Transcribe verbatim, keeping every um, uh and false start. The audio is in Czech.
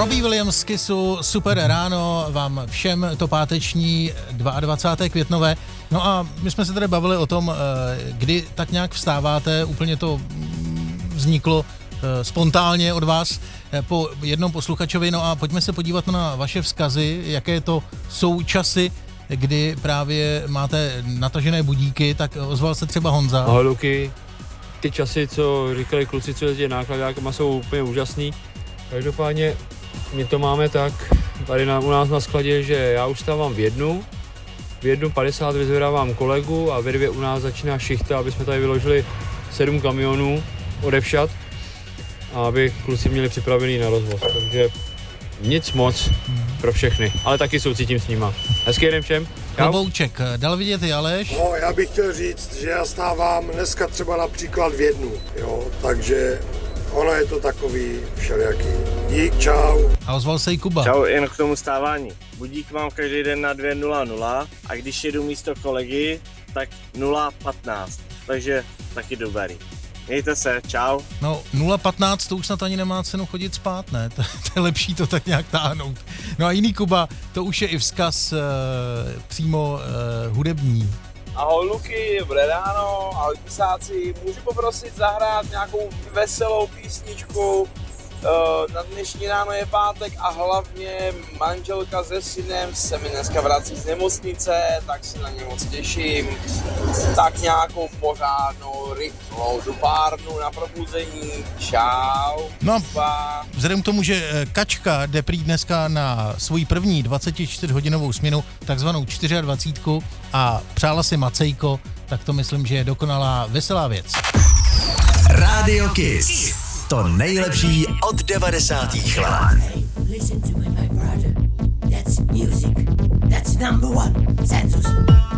Robbie Williams z Kissu, super ráno vám všem, to páteční dvacátého druhého květnové. No a my jsme se tady bavili o tom, kdy tak nějak vstáváte, úplně to vzniklo spontánně od vás po jednom posluchačovi. No a pojďme se podívat na vaše vzkazy, jaké to jsou časy, kdy právě máte natažené budíky, tak ozval se třeba Honza. Ahoj Luky, ty časy, co říkali kluci, co jezdí nákladákama, jsou úplně úžasný. Každopádně my to máme tak, tady na, u nás na skladě, že já už stávám v jednu, v jednu padesát vyzvedávám kolegu a ve dvě u nás začíná šichta, aby jsme tady vyložili sedm kamionů odevšat a aby kluci měli připravený na rozvoz, takže nic moc pro všechny, ale taky soucítím s nima. Hezký den všem. Klobouček, dal vidět i Aleš? No, já bych chtěl říct, že já stávám dneska třeba například v jednu, jo, takže ono je to takový všelijaký. Dík, čau. A ozval se i Kuba. Čau, jen k tomu stávání. Budík mám každý den na dvě nula nula a když jedu místo kolegy, tak nula patnáct, takže taky dobrý. Mějte se, čau. No nula patnáct to už snad ani nemá cenu chodit spát, ne? To, to je lepší to tak nějak táhnout. No a jiný Kuba, to už je i vzkaz e, přímo e, hudební. Ahoj Luky, dobré ráno, ahoj pisáci, můžu poprosit zahrát nějakou veselou písničku, na dnešní ráno je pátek a hlavně manželka se synem se mi dneska vrací z nemocnice, tak se na ně moc těším, tak nějakou pořádnou, rychlou dupárnu na probuzení, čau. No a vzhledem k tomu, že Kačka jde prý dneska na svoji první dvacetičtyřhodinovou směnu, takzvanou dvacet čtyři a přála si Macejko, tak to myslím, že je dokonalá veselá věc. Radio Kiss. To nejlepší od devadesátých let. Listen to me, my brother. That's music. That's number one. Census.